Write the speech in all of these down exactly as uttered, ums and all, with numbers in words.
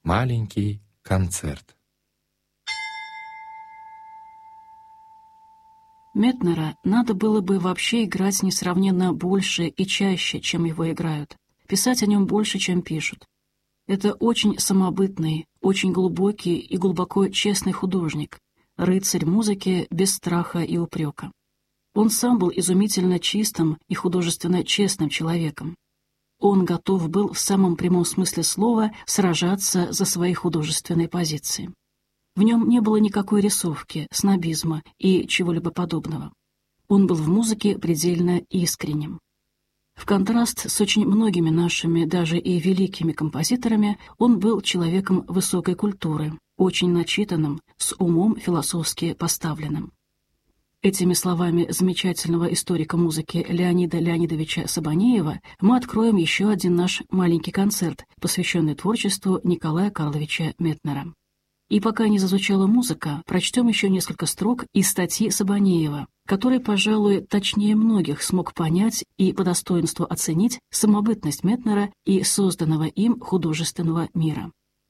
Маленький концерт. Метнера надо было бы вообще играть несравненно больше и чаще, чем его играют, писать о нем больше, чем пишут. Это очень самобытный, очень глубокий и глубоко честный художник, рыцарь музыки без страха и упрека. Он сам был изумительно чистым и художественно честным человеком. Он готов был в самом прямом смысле слова сражаться за свои художественные позиции. В нем не было никакой рисовки, снобизма и чего-либо подобного. Он был в музыке предельно искренним. В контраст с очень многими нашими, даже и великими композиторами, он был человеком высокой культуры, очень начитанным, с умом философски поставленным. Этими словами замечательного историка музыки Леонида Леонидовича Сабанеева мы откроем еще один наш маленький концерт, посвященный творчеству Николая Карловича Метнера. И пока не зазвучала музыка, прочтем еще несколько строк из статьи Сабанеева, который, пожалуй, точнее многих смог понять и по достоинству оценить самобытность Метнера и созданного им художественного мира.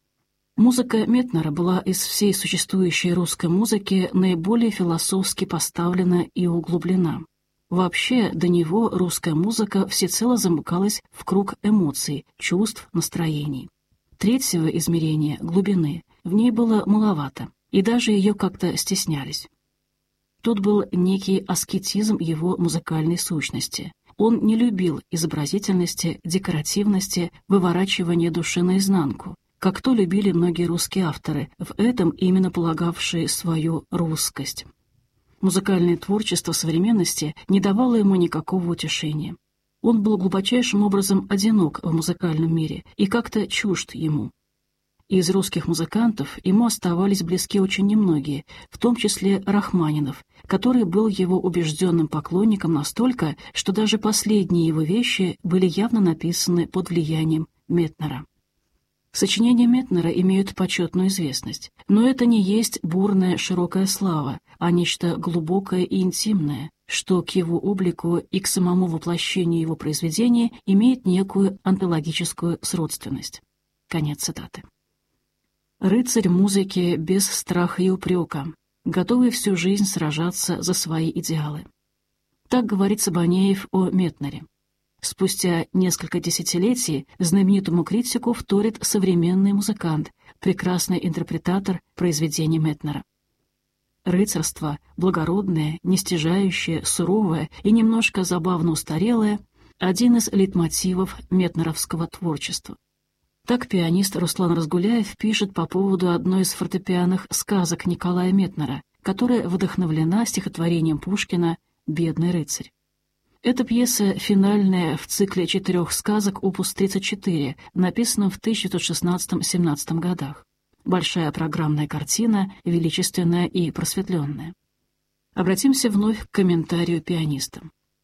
Музыка Метнера была из всей существующей русской музыки наиболее философски поставлена и углублена. Вообще, до него русская музыка всецело замыкалась в круг эмоций, чувств, настроений. Третьего измерения, глубины, в ней было маловато, и даже ее как-то стеснялись. Тут был некий аскетизм его музыкальной сущности. Он не любил изобразительности, декоративности, выворачивания души наизнанку, как то любили многие русские авторы, в этом именно полагавшие свою русскость. Музыкальное творчество современности не давало ему никакого утешения. Он был глубочайшим образом одинок в музыкальном мире и как-то чужд ему. Из русских музыкантов ему оставались близки очень немногие, в том числе Рахманинов, который был его убежденным поклонником настолько, что даже последние его вещи были явно написаны под влиянием Метнера. Сочинения Метнера имеют почетную известность, но это не есть бурная широкая слава, а нечто глубокое и интимное, что к его облику и к самому воплощению его произведения имеет некую онтологическую сродственность. Конец цитаты. Рыцарь музыки без страха и упрека, готовый всю жизнь сражаться за свои идеалы. Так говорит Сабанеев о Метнере. Спустя несколько десятилетий знаменитому критику вторит современный музыкант, прекрасный интерпретатор произведений Метнера. Рыцарство, благородное, нестяжающее, суровое и немножко забавно устарелое – один из лейтмотивов метнеровского творчества. Так пианист Руслан Разгуляев пишет по поводу одной из фортепианных сказок Николая Метнера, которая вдохновлена стихотворением Пушкина «Бедный рыцарь». Эта пьеса финальная в цикле четырех сказок опус тридцать четыре, написанном в тысяча девятьсот шестнадцатом-семнадцатом годах. Большая программная картина, величественная и просветленная. Обратимся вновь к комментарию пианиста.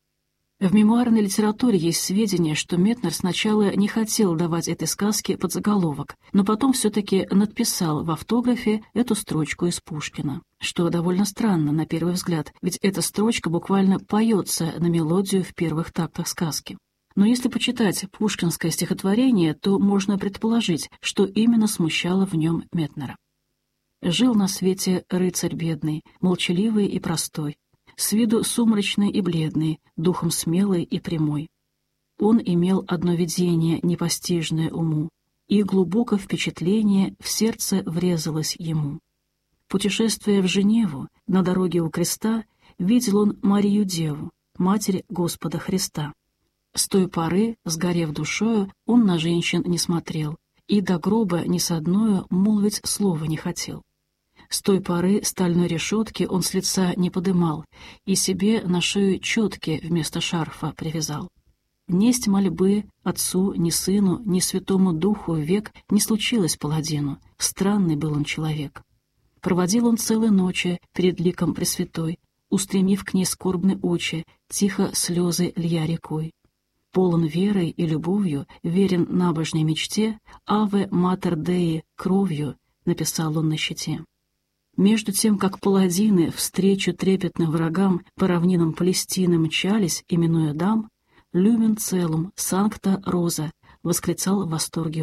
В мемуарной литературе есть сведения, что Метнер сначала не хотел давать этой сказке подзаголовок, но потом все-таки надписал в автографе эту строчку из Пушкина, что довольно странно на первый взгляд, ведь эта строчка буквально поется на мелодию в первых тактах сказки. Но если почитать пушкинское стихотворение, то можно предположить, что именно смущало в нем Метнера. «Жил на свете рыцарь бедный, молчаливый и простой, с виду сумрачный и бледный, духом смелый и прямой. Он имел одно видение, непостижное уму, и глубоко впечатление в сердце врезалось ему. Путешествуя в Женеву, на дороге у креста, видел он Марию Деву, Матерь Господа Христа. С той поры, сгорев душою, он на женщин не смотрел, и до гроба ни с одною молвить слова не хотел. С той поры стальной решетки он с лица не подымал и себе на шею четки вместо шарфа привязал. Несть мольбы отцу, ни сыну, ни святому духу век не случилось паладину, странный был он человек. Проводил он целые ночи перед ликом Пресвятой, устремив к ней скорбные очи, тихо слезы лья рекой. Полон верой и любовью, верен набожной мечте, «Аве Матер Деи» кровью написал он на щите. Между тем, как паладины встречу трепетным врагам по равнинам Палестины мчались, именуя дам, «Люмен целум, санкта роза», — восклицал в восторге он.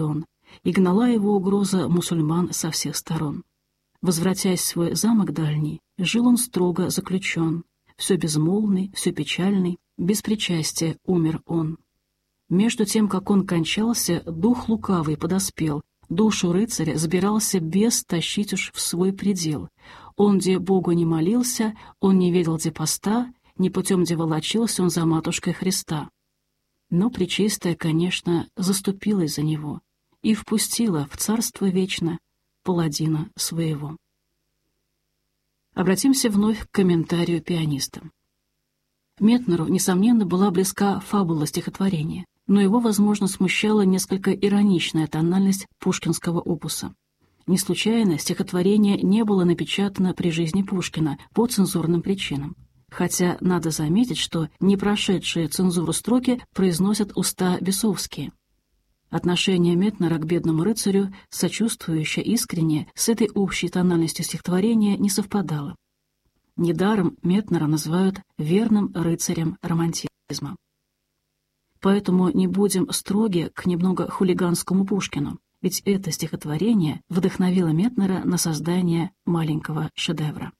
и гнала его угроза мусульман со всех сторон. Возвратясь в свой замок дальний, жил он строго заключен, все безмолвный, все печальный, без причастия умер он. Между тем, как он кончался, дух лукавый подоспел, душу рыцаря забирался бес тащить уж в свой предел. Он, где Богу не молился, он не ведал, где поста, не путем, где волочился он за матушкой Христа. Но Пречистая, конечно, заступилась за него и впустила в царство вечно паладина своего. Обратимся вновь к комментарию пианиста. Метнеру, несомненно, была близка фабула стихотворения, но его, возможно, смущала несколько ироничная тональность пушкинского опуса. Не случайно стихотворение не было напечатано при жизни Пушкина по цензурным причинам. Хотя надо заметить, что не прошедшие цензуру строки произносят уста бесовские. Отношение Метнера к бедному рыцарю, сочувствующее искренне, с этой общей тональностью стихотворения не совпадало. Недаром Метнера называют верным рыцарем романтизма. Поэтому не будем строги к немного хулиганскому Пушкину, ведь это стихотворение вдохновило Метнера на создание маленького шедевра.